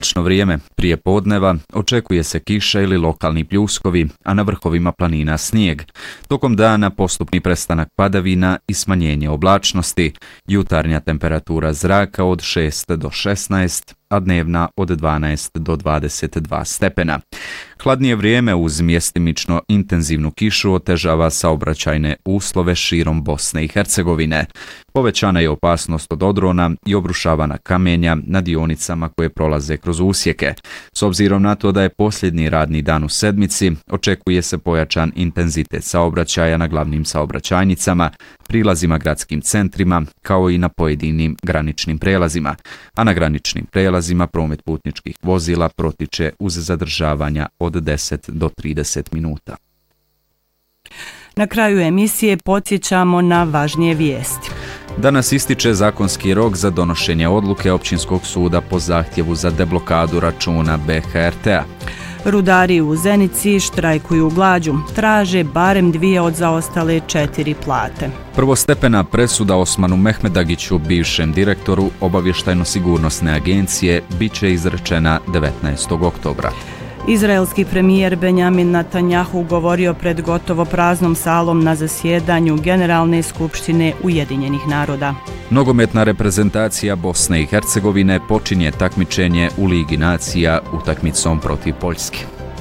Vrijeme prije podneva očekuje se kiša ili lokalni pljuskovi, a na vrhovima planina snijeg. Tokom dana postupni prestanak padavina i smanjenje oblačnosti. Jutarnja temperatura zraka od 6 do 16, a dnevna od 12 do 22 stepena. Hladnije vrijeme uz mjestimično intenzivnu kišu otežava saobraćajne uslove širom Bosne i Hercegovine. Povećana je opasnost od odrona i obrušavana kamenja na dionicama koje prolaze kroz usjeke. S obzirom na to da je posljednji radni dan u sedmici, očekuje se pojačan intenzitet saobraćaja na glavnim saobraćajnicama, prilazima gradskim centrima, kao i na pojedinim graničnim prelazima. A na graničnim prelazima promet putničkih vozila protiče uz zadržavanja od 10 do 30 minuta. Na kraju emisije podsjećamo na važnije vijesti. Danas ističe zakonski rok za donošenje odluke Općinskog suda po zahtjevu za deblokadu računa BHRT-a. Rudari u Zenici štrajkuju glađu, traže barem 2 od zaostale 4 plate. Prvostepena presuda Osmanu Mehmedagiću, bivšem direktoru Obavještajno-sigurnosne agencije, bit će izrečena 19. oktobra. Izraelski premijer Benjamin Netanjahu govorio pred gotovo praznom salom na zasjedanju Generalne skupštine Ujedinjenih naroda. Nogometna reprezentacija Bosne i Hercegovine počinje takmičenje u Ligi nacija utakmicom protiv Poljske.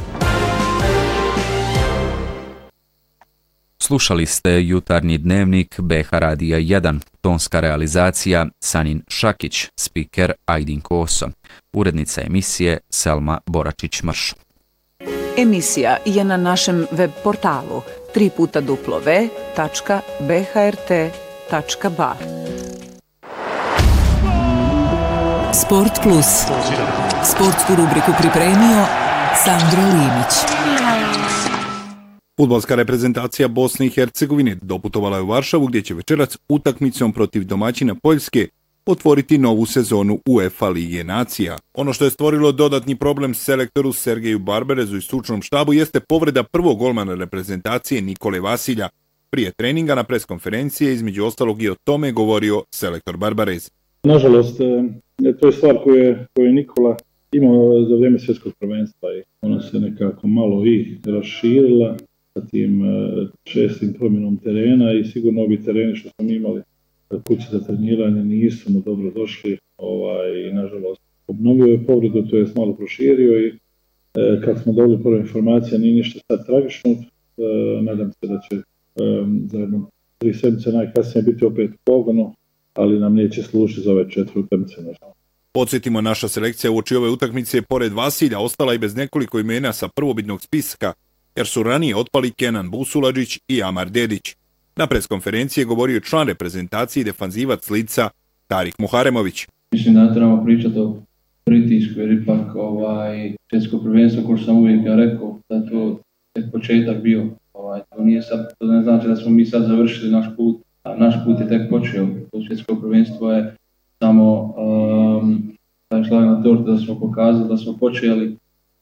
Slušali ste jutarnji dnevnik BH Radija 1, tonska realizacija Sanin Šakić, spiker Ajdin Koso, urednica emisije Selma Boračić-Mrš. Emisija je na našem web portalu www.bhrt.ba. Sport Plus. Sportsku rubriku pripremio Sandro Limić. Fudbalska reprezentacija Bosne i Hercegovine doputovala je u Varšavu gdje će večeras utakmicom protiv domaćina Poljske otvoriti novu sezonu UEFA Lige nacija. Ono što je stvorilo dodatni problem selektoru Sergeju Barbarezu i stručnom štabu jeste povreda prvog golmana reprezentacije Nikole Vasilja. Prije treninga na preskonferencije između ostalog i o tome govorio selektor Barbarez. Nažalost, to je stvar koju Nikola imao za vrijeme svjetskog prvenstva i ona se nekako malo i raširila sa tim čestim promjenom terena i sigurno ovi tereni što smo imali kuće za treniranje nisu mu dobro došli i nažalost obnovio je povredu, to je malo proširio i kad smo dobili prve informacije nije ništa sad tragično, nadam se da će za jedno 3 sedmice najkasnije biti opet pogonu, ali nam neće služiti za ove 4 utakmice. Podsjetimo, naša selekcija uoči ove utakmice pored Vasilja ostala i bez nekoliko imena sa prvobitnog spiska, jer su ranije otpali Kenan Busuladžić i Amar Dedić. Na preskonferenciji je govorio član reprezentacije i defanzivac lica Tarik Muharemović. Mislim da trebamo pričati o pritisku, jer ipak svjetsko prvenstvo, kao što sam uvijek rekao, da to je početak bio. To nije sad, to ne znači da smo mi sad završili naš put, a naš put je tek počeo. To svjetsko prvenstvo je samo taj šlag na tortu da smo pokazali, da smo počeli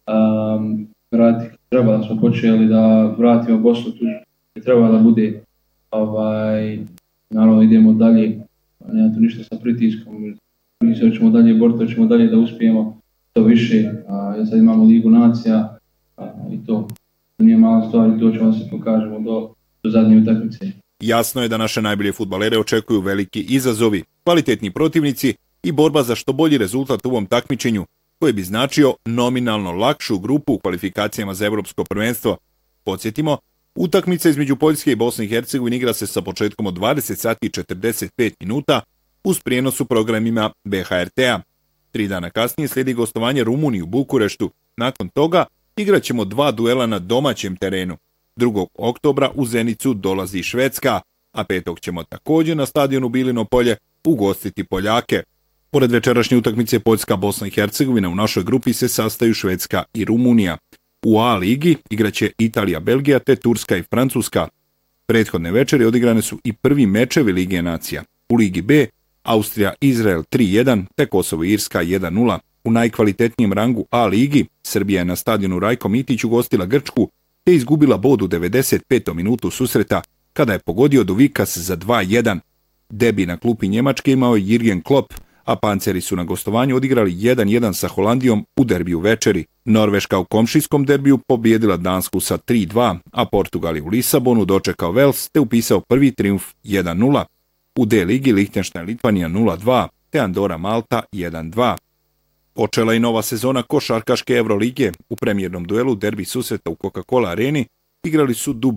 treba da smo počeli da vratimo Bosnu tu gdje treba da bude. Naravno idemo dalje, nema tu ništa sa pritiskom, mi se ćemo dalje boriti, ćemo dalje da uspijemo to više, jer sad imamo Ligu nacija i to nije mala stvar i to ćemo da se pokažemo do zadnje utakmice. Jasno je da naše najbolje fudbalere očekuju veliki izazovi, kvalitetni protivnici i borba za što bolji rezultat u ovom takmičenju, koji bi značio nominalno lakšu grupu u kvalifikacijama za Evropsko prvenstvo. Podsjetimo, utakmica između Poljske i Bosne i Hercegovine igra se sa početkom od 20 sati i 45 minuta uz prijenos u programima BHRT-a. 3 dana kasnije slijedi gostovanje Rumuniji u Bukureštu. Nakon toga igraćemo 2 duela na domaćem terenu. 2. oktobra u Zenicu dolazi Švedska, a 5. ćemo također na stadionu Bilino polje ugostiti Poljake. Pored večerašnje utakmice Poljska, Bosna i Hercegovina u našoj grupi se sastaju Švedska i Rumunija. U A ligi igraće Italija, Belgija te Turska i Francuska. Prethodne večeri odigrane su i prvi mečevi Lige nacija. U Ligi B Austrija, Izrael 3-1 te Kosovo i Irska 1-0. U najkvalitetnijem rangu A ligi Srbija je na stadionu Rajko Mitić ugostila Grčku te izgubila bod u 95. minutu susreta kada je pogodio Duvikas za 2-1. Debi na klupi Njemačke imao je Jürgen Klopp, a Panceri su na gostovanju odigrali 1-1 sa Holandijom u derbiju večeri. Norveška u komšijskom derbiju pobijedila Dansku sa 3-2, a Portugal je u Lisabonu dočekao Vels te upisao prvi trijumf 1-0. U D ligi Lihtenštajn Litvanija 0-2 te Andora Malta 1-2. Počela i nova sezona košarkaške Evrolige. U premijernom duelu derbi susreta u Coca-Cola areni igrali su Dublin